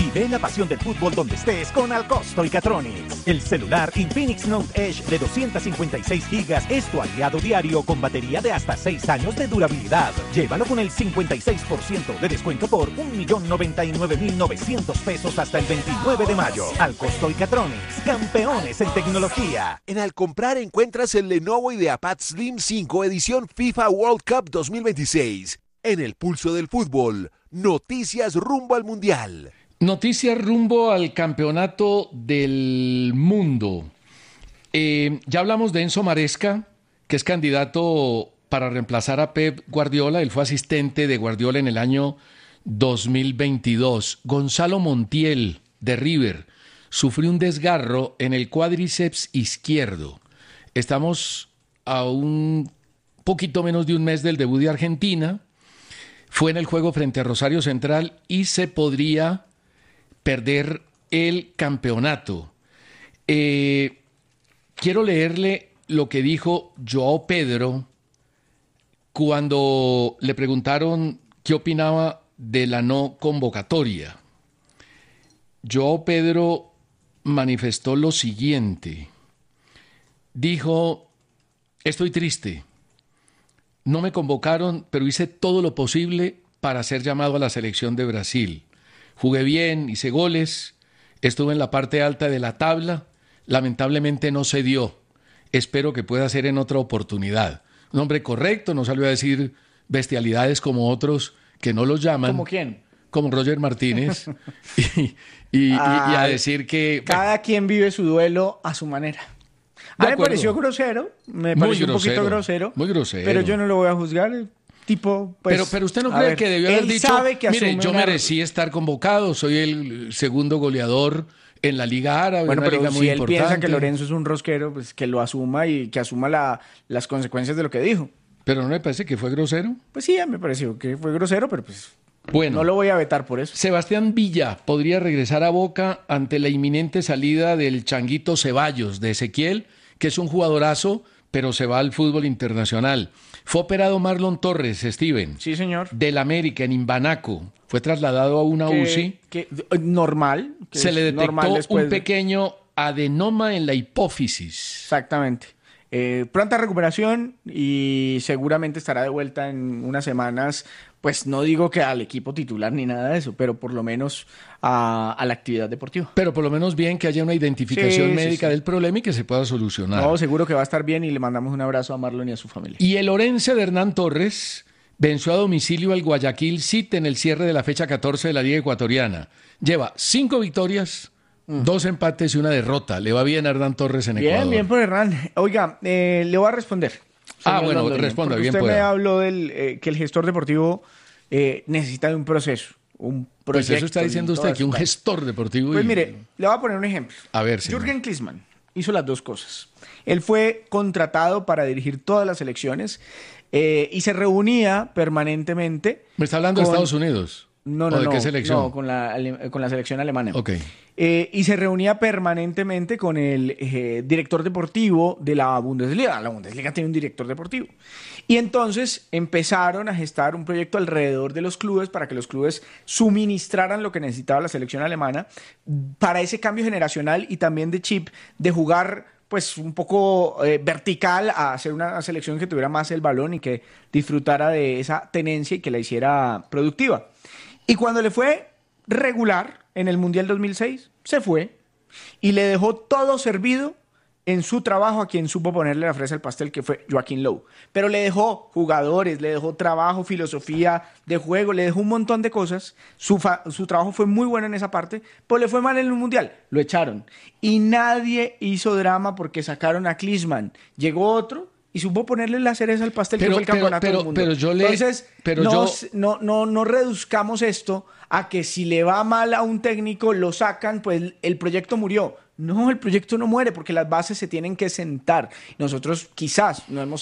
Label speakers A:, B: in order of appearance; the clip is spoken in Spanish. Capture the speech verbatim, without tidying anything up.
A: Vive la pasión del fútbol donde estés con Alcosto y Catronics. El celular Infinix Note Edge de doscientos cincuenta y seis gigas es tu aliado diario con batería de hasta seis años de durabilidad. Llévalo con el cincuenta y seis por ciento de descuento por un millón noventa y nueve mil novecientos pesos hasta el veintinueve de mayo. Alcosto y Catronics, campeones en tecnología.
B: En Al Comprar encuentras el Lenovo IdeaPad Slim cinco edición FIFA World Cup dos mil veintiséis. En el pulso del fútbol, noticias rumbo al Mundial.
C: Noticias rumbo al campeonato del mundo. Eh, ya hablamos de Enzo Maresca, que es candidato para reemplazar a Pep Guardiola. Él fue asistente de Guardiola en el año dos mil veintidós. Gonzalo Montiel, de River, sufrió un desgarro en el cuádriceps izquierdo. Estamos a un poquito menos de un mes del debut de Argentina. Fue en el juego frente a Rosario Central y se podría perder el campeonato. Eh, quiero leerle lo que dijo João Pedro cuando le preguntaron qué opinaba de la no convocatoria. João Pedro manifestó lo siguiente. Dijo: estoy triste. No me convocaron, pero hice todo lo posible para ser llamado a la selección de Brasil. Jugué bien, hice goles, estuve en la parte alta de la tabla. Lamentablemente no se dio. Espero que pueda ser en otra oportunidad. Un hombre correcto, no salió a decir bestialidades como otros que no los llaman.
D: ¿Como quién?
C: Como Roger Martínez. y, y, ah, y a decir que...
D: Cada bueno, quien vive su duelo a su manera. A mí me pareció grosero, me pareció un poquito grosero.
C: Muy grosero.
D: Pero yo no lo voy a juzgar. Tipo, pues,
C: pero, pero usted no cree ver, que debió haber dicho,
D: que
C: mire, yo merecí una... estar convocado, soy el segundo goleador en la Liga Árabe,
D: bueno,
C: una
D: pero
C: liga
D: si
C: muy
D: él
C: importante.
D: piensa que Lorenzo es un rosquero, pues que lo asuma y que asuma la, las consecuencias de lo que dijo.
C: ¿Pero no le parece que fue grosero?
D: Pues sí, me pareció que fue grosero, pero pues
C: bueno,
D: no lo voy a vetar por eso.
C: Sebastián Villa podría regresar a Boca ante la inminente salida del Changuito Ceballos de Ezequiel, que es un jugadorazo, pero se va al fútbol internacional. Fue operado Marlon Torres, Steven.
D: Sí, señor.
C: Del América, en Imbanaco. Fue trasladado a una
D: que,
C: U C I.
D: Que, normal. Que
C: se le detectó
D: después...
C: un pequeño adenoma en la hipófisis.
D: Exactamente. Eh, pronta recuperación y seguramente estará de vuelta en unas semanas. Pues no digo que al equipo titular ni nada de eso, pero por lo menos a, a la actividad deportiva.
C: Pero por lo menos bien que haya una identificación
D: sí,
C: médica
D: sí, sí.
C: del problema y que se pueda solucionar.
D: No, seguro que va a estar bien y le mandamos un abrazo a Marlon y a su familia.
C: Y el Orense de Hernán Torres venció a domicilio al Guayaquil City en el cierre de la fecha catorce de la Liga Ecuatoriana. Lleva cinco victorias, mm. dos empates y una derrota. Le va bien a Hernán Torres en
D: bien,
C: Ecuador.
D: Bien, bien por Hernán. Oiga, eh, le voy a responder.
C: Ah, bueno, Londoño, responda, bien
D: usted
C: pueda.
D: me habló del eh, que el gestor deportivo eh, necesita de un proceso, un proyecto.
C: Pues eso está diciendo usted, que un gestor deportivo...
D: Pues
C: y...
D: mire, le voy a poner un ejemplo.
C: A ver, señor.
D: Jürgen Klinsmann hizo las dos cosas. Él fue contratado para dirigir todas las selecciones eh, y se reunía permanentemente...
C: ¿Me está hablando
D: con...
C: de Estados Unidos?
D: No, no,
C: ¿O de
D: no,
C: qué selección?
D: no, con la, con la selección alemana.
C: Ok.
D: Eh, y se reunía permanentemente con el eh, director deportivo de la Bundesliga. La Bundesliga tiene un director deportivo. Y entonces empezaron a gestar un proyecto alrededor de los clubes para que los clubes suministraran lo que necesitaba la selección alemana para ese cambio generacional y también de chip de jugar pues un poco eh, vertical a hacer una selección que tuviera más el balón y que disfrutara de esa tenencia y que la hiciera productiva. Y cuando le fue regular en el Mundial dos mil seis, se fue y le dejó todo servido en su trabajo a quien supo ponerle la fresa al pastel, que fue Joaquín Low. Pero le dejó jugadores, le dejó trabajo, filosofía de juego, le dejó un montón de cosas. Su, fa- su trabajo fue muy bueno en esa parte, pero le fue mal en el Mundial. Lo echaron. Y nadie hizo drama porque sacaron a Klinsmann. Llegó otro y supo ponerle la cereza al pastel,
C: pero,
D: que fue el campeonato
C: pero,
D: del mundo.
C: Pero yo le,
D: Entonces,
C: pero
D: no,
C: yo...
D: no, no, no reduzcamos esto a que si le va mal a un técnico, lo sacan, pues el proyecto murió. No, el proyecto no muere porque las bases se tienen que sentar. Nosotros quizás no hemos